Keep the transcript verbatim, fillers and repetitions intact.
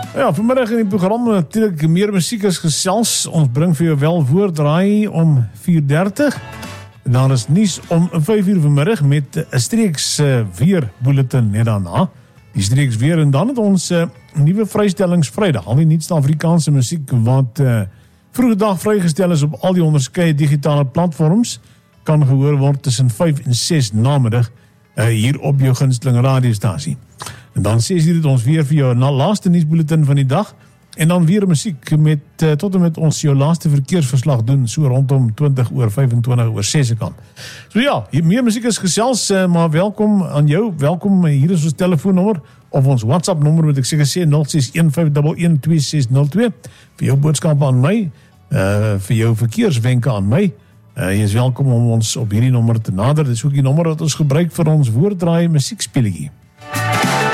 Ja, vanmiddag in die program natuurlijk meer muziek as gesels. Ons bring vir jou wel Woordraai om vier dertig. En dan is nuus om vyf uur vanmiddag met 'n streeks uh, weerbulletin net daarna. Die streeks weer en dan het ons uh, nuwe vrystellings Vrydag. Al die nuutste Afrikaanse muziek wat uh, vroege dag vrygestel is op al die onderskeie digitale platforms kan gehoor word tussen vyf en ses namiddag uh, hier op jou gunsteling radiostasie. En dan ses uur het ons weer vir jou na laaste nuusbulletin van die dag en dan weer muziek met uh, tot en met ons jou laaste verkeersverslag doen so rondom twintig oor vyfentwintig oor ses kant. So ja, hier meer muziek is gesels, uh, maar welkom aan jou, welkom, uh, hier is ons telefoonnommer of ons WhatsApp nommer moet ek seker sê nul ses een vyf een een twee ses nul twee vir jou boodskappe aan my, uh, vir jou verkeerswenke aan my. Uh, jy is welkom om ons op hierdie nommer te nader, dit is ook die nommer wat ons gebruik vir ons Woordraai musiekspeletjie.